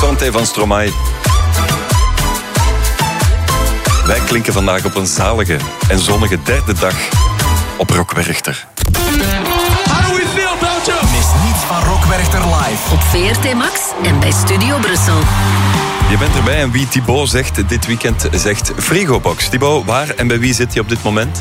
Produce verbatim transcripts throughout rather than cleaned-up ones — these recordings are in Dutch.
Santé van Stromae. Wij klinken vandaag op een zalige en zonnige derde dag op Rock Werchter. How do we feel, Belgium? Mis niets van Rock Werchter live. Op V R T Max en bij Studio Brussel. Je bent erbij en wie Thibaut zegt dit weekend zegt Frigobox. Thibaut, waar en bij wie zit je op dit moment?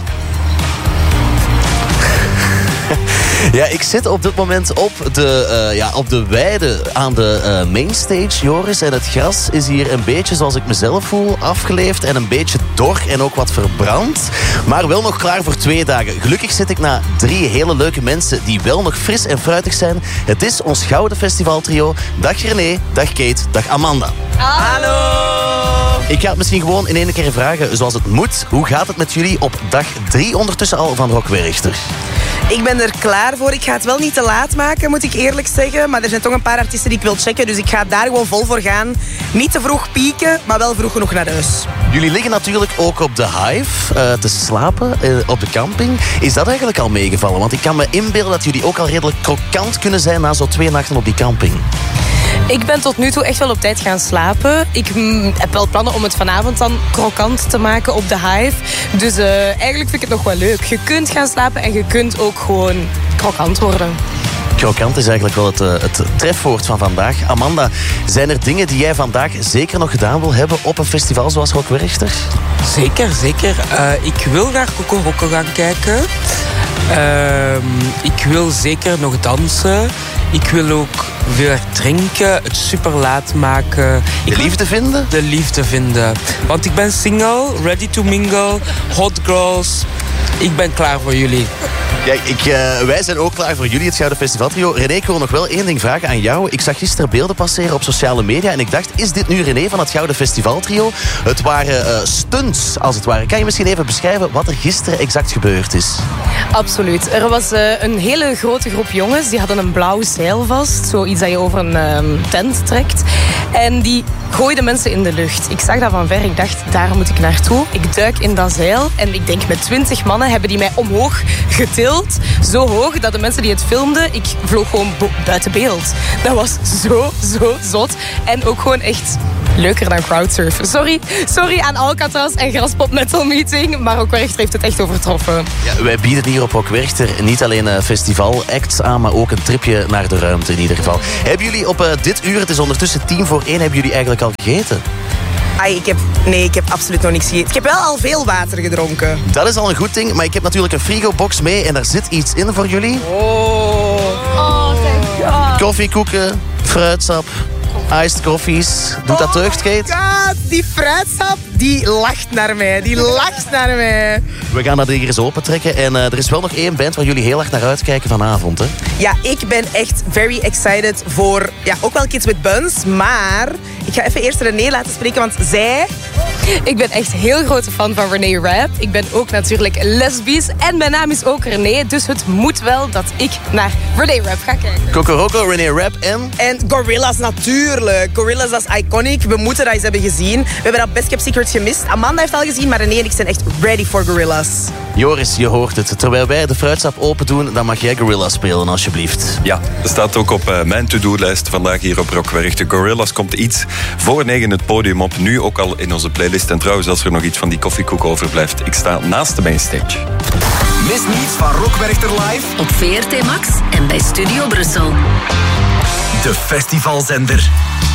Ja, ik zit op dit moment op de, uh, ja, op de weide aan de uh, mainstage, Joris. En het gras is hier een beetje zoals ik mezelf voel, afgeleefd en een beetje dor en ook wat verbrand. Maar wel nog klaar voor twee dagen. Gelukkig zit ik na drie hele leuke mensen die wel nog fris en fruitig zijn. Het is ons gouden festivaltrio. Dag René, dag Kate, dag Amanda. Hallo! Ik ga het misschien gewoon in één keer vragen zoals het moet. Hoe gaat het met jullie op dag drie ondertussen al van Rock Werchter? Ik ben er klaar voor. Ik ga het wel niet te laat maken, moet ik eerlijk zeggen. Maar er zijn toch een paar artiesten die ik wil checken. Dus ik ga daar gewoon vol voor gaan. Niet te vroeg pieken, maar wel vroeg genoeg naar huis. Jullie liggen natuurlijk ook op de Hive uh, te slapen uh, op de camping. Is dat eigenlijk al meegevallen? Want ik kan me inbeelden dat jullie ook al redelijk krokant kunnen zijn na zo'n twee nachten op die camping. Ik ben tot nu toe echt wel op tijd gaan slapen. Ik mm, heb wel plannen om het vanavond dan krokant te maken op de Hive. Dus uh, eigenlijk vind ik het nog wel leuk. Je kunt gaan slapen en je kunt ook gewoon krokant worden. Krokant is eigenlijk wel het, uh, het trefwoord van vandaag. Amanda, zijn er dingen die jij vandaag zeker nog gedaan wil hebben op een festival zoals Rock Werchter? Zeker, zeker. Uh, ik wil naar Coco Rocco gaan kijken. Uh, ik wil zeker nog dansen. Ik wil ook weer drinken, het super laat maken. De liefde vinden? De liefde vinden. Want ik ben single, ready to mingle, hot girls. Ik ben klaar voor jullie. Ja, ik, uh, wij zijn ook klaar voor jullie, het Gouden Festivaltrio. René, ik wil nog wel één ding vragen aan jou. Ik zag gisteren beelden passeren op sociale media en ik dacht, is dit nu René van het Gouden Festivaltrio? Het waren uh, stunts, als het ware. Kan je misschien even beschrijven wat er gisteren exact gebeurd is? Absoluut. Er was uh, een hele grote groep jongens. Die hadden een blauw zeil vast. Zoiets dat je over een um, tent trekt. En die gooiden mensen in de lucht. Ik zag dat van ver. Ik dacht, daar moet ik naartoe. Ik duik in dat zeil. En ik denk met twintig mannen hebben die mij omhoog getild. Zo hoog dat de mensen die het filmden, ik vloog gewoon bo- buiten beeld. Dat was zo, zo zot. En ook gewoon echt leuker dan crowdsurfen. Sorry, sorry aan Alcatraz en Graspop Metal Meeting. Maar Rock Werchter heeft het echt overtroffen. Ja, wij bieden hier op Rock Werchter niet alleen uh, festivalacts aan, maar ook een tripje naar de ruimte in ieder geval. Hebben jullie op uh, dit uur, het is ondertussen tien voor één, hebben jullie eigenlijk al gegeten? Ai, ik heb, nee, ik heb absoluut nog niks gegeten. Ik heb wel al veel water gedronken. Dat is al een goed ding, maar ik heb natuurlijk een frigobox mee en daar zit iets in voor jullie. Oh, Oh, thank God. Koffiekoeken, fruitsap, iced koffies. Doet dat deugd, Kate? God, die fruitsap, die lacht naar mij. Die lacht naar mij. We gaan dat hier eens opentrekken. En uh, er is wel nog één band waar jullie heel erg naar uitkijken vanavond, hè? Ja, ik ben echt very excited voor ja, ook wel Kids with Buns. Maar ik ga even eerst René laten spreken, want zij... Ik ben echt heel grote fan van René Rapp. Ik ben ook natuurlijk lesbisch. En mijn naam is ook René. Dus het moet wel dat ik naar René Rapp ga kijken. Coco Rocco, René Rapp en... En Gorillaz natuurlijk. Gorillaz, dat is iconic. We moeten dat eens hebben gezien. We hebben dat Best Kept Secret gemist. Amanda heeft al gezien, maar René en ik zijn echt ready for Gorillaz. Joris, je hoort het. Terwijl wij de fruitsap open doen, dan mag jij Gorillaz spelen, alsjeblieft. Ja, dat staat ook op uh, mijn to-do-lijst vandaag hier op Rock Werchter. Gorillaz komt iets voor negen het podium op. Nu ook al in onze playlist. En trouwens, als er nog iets van die koffiekoek overblijft, ik sta naast de mainstage. Mis niets van Rock Werchter live. Op V R T Max en bij Studio Brussel. De festivalzender.